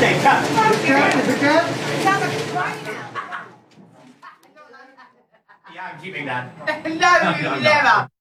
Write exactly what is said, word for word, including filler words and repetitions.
Okay, cut. Is it cut? Is it cut? It sounds like it's crying now. Yeah, I'm keeping that. No, never.